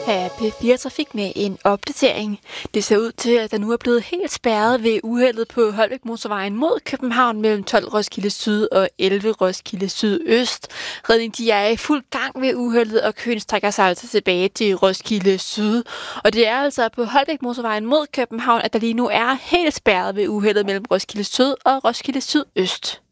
Her P4 Trafik med en opdatering. Det ser ud til, at der nu er blevet helt spærret ved uheldet på Holbæk Motorvejen mod København mellem 12 Roskilde Syd og 11 Roskilde Sydøst. Redning de er i fuld gang ved uheldet, og køen strækker sig altså tilbage til Roskilde Syd. Og det er altså på Holbæk Motorvejen mod København, at der lige nu er helt spærret ved uheldet mellem Roskilde Syd og Roskilde Sydøst.